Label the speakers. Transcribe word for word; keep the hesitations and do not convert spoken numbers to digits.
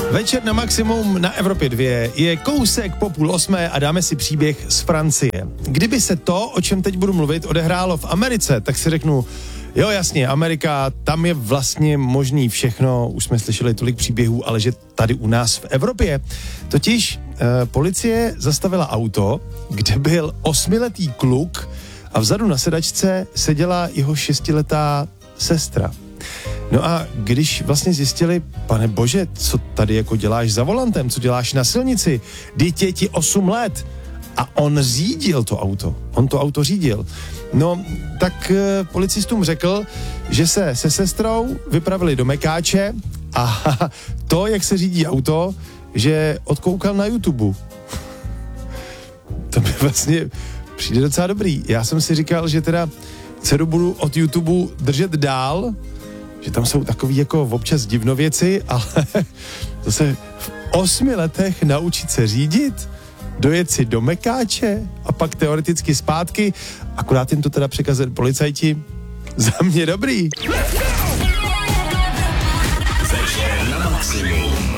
Speaker 1: Večer na maximum na Evropě dvě je kousek po půl osmé a dáme si příběh z Francie. Kdyby se to, o čem teď budu mluvit, odehrálo v Americe, tak si řeknu, jo jasně, Amerika, tam je vlastně možný všechno, už jsme slyšeli tolik příběhů, ale že tady u nás v Evropě. Totiž eh, policie zastavila auto, kde byl osmiletý kluk a vzadu na sedačce seděla jeho šestiletá sestra. No a když vlastně zjistili, pane bože, co tady jako děláš za volantem, co děláš na silnici, dítě ti osm let a on řídil to auto, on to auto řídil. No, tak e, policistům řekl, že se se sestrou vypravili do Mekáče a to, jak se řídí auto, že odkoukal na YouTube. To mi vlastně přijde docela dobrý. Já jsem si říkal, že teda dceru budu od YouTube držet dál, že tam jsou takový jako občas divnověci, ale zase v osmi letech naučit se řídit, dojet si do Mekáče a pak teoreticky zpátky, akorát jim to teda překazali policajti, za mě dobrý.
Speaker 2: Večer na maximum.